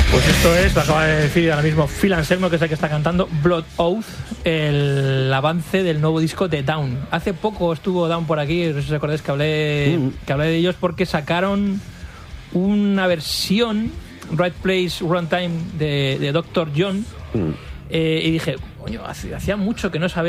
Pues esto es, lo acaba de decir ahora mismo Phil Anselmo, que es el que está cantando Blood Oath, el avance del nuevo disco de Down. Hace poco estuvo Down por aquí, no sé si os acordáis que hablé de ellos, porque sacaron una versión Right Place, Wrong Time de Dr. John, y dije, coño, hacía mucho que no sabía